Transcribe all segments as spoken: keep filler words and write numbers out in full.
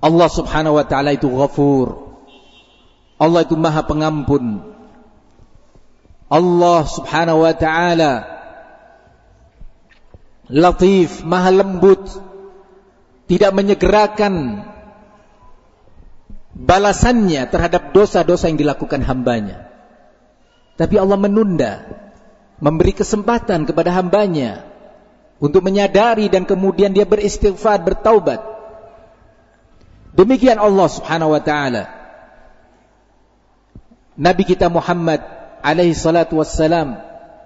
Allah subhanahu wa ta'ala itu Ghafur. Allah itu Maha Pengampun. Allah subhanahu wa ta'ala Latif, Maha Lembut, tidak menyegerakan balasannya terhadap dosa-dosa yang dilakukan hambanya. Tapi Allah menunda, memberi kesempatan kepada hambanya untuk menyadari dan kemudian dia beristighfar, bertaubat. Demikian Allah subhanahu wa ta'ala. Nabi kita Muhammad alaihi salatu wassalam,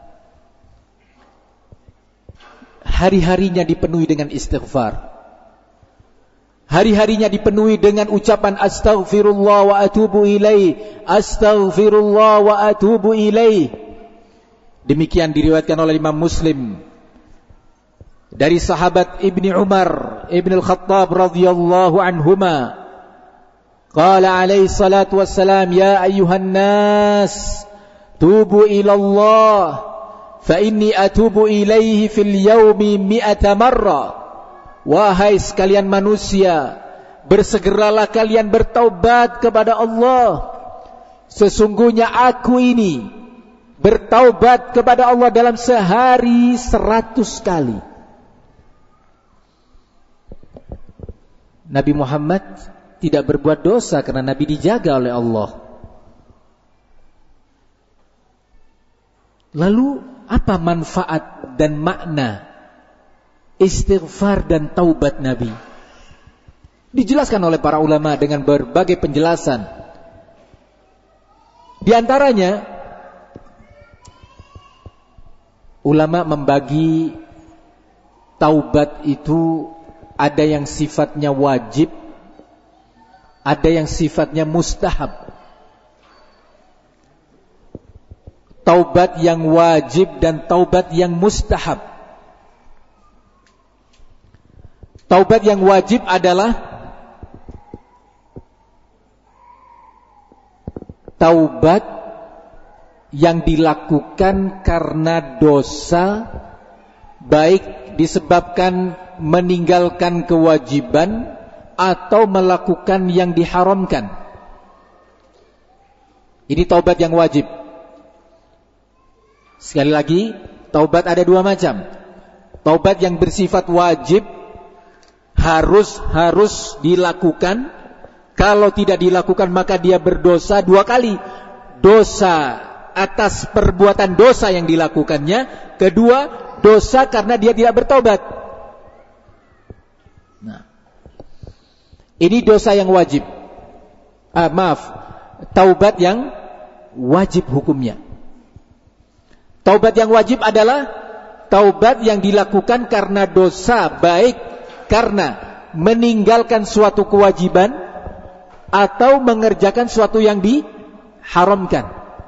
hari-harinya dipenuhi dengan istighfar. Hari-harinya dipenuhi dengan ucapan astaghfirullah wa atubu ilaih, astaghfirullah wa atubu ilaih. Demikian diriwayatkan oleh Imam Muslim dari sahabat Ibni Umar Ibn Al-Khattab radhiyallahu anhuma, qala alaihi salatu wassalam, ya ayyuhan nas tubu ilallah fa inni atubu ilaihi fil yaumi mi'ata marra. Wahai sekalian manusia, bersegeralah kalian bertaubat kepada Allah. Sesungguhnya aku ini bertaubat kepada Allah dalam sehari seratus kali. Nabi Muhammad tidak berbuat dosa karena Nabi dijaga oleh Allah. Lalu apa manfaat dan makna istighfar dan taubat Nabi? Dijelaskan oleh para ulama dengan berbagai penjelasan. Di antaranya, ulama membagi taubat itu ada yang sifatnya wajib, ada yang sifatnya mustahab. Taubat yang wajib dan taubat yang mustahab. Taubat yang wajib adalah taubat yang dilakukan karena dosa, baik disebabkan meninggalkan kewajiban atau melakukan yang diharamkan. Ini taubat yang wajib. Sekali lagi, taubat ada dua macam. Taubat yang bersifat wajib, harus harus dilakukan. Kalau tidak dilakukan maka dia berdosa dua kali. Dosa atas perbuatan dosa yang dilakukannya. Kedua, dosa karena dia tidak bertobat. Nah, ini dosa yang wajib. Ah, maaf, taubat yang wajib hukumnya. Taubat yang wajib adalah taubat yang dilakukan karena dosa, baik karena meninggalkan suatu kewajiban atau mengerjakan suatu yang diharamkan.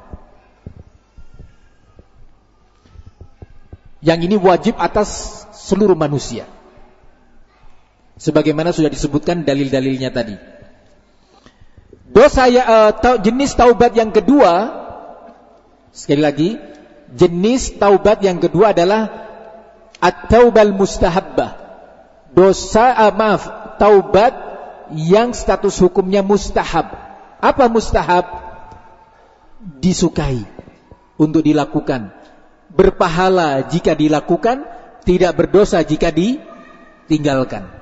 Yang ini wajib atas seluruh manusia, sebagaimana sudah disebutkan dalil-dalilnya tadi. Dosa ya, uh, ta- jenis taubat yang kedua, sekali lagi, jenis taubat yang kedua adalah at-taubal mustahabbah. Dosa, uh, maaf, taubat yang status hukumnya mustahab. Apa mustahab? Disukai untuk dilakukan, berpahala jika dilakukan, tidak berdosa jika ditinggalkan.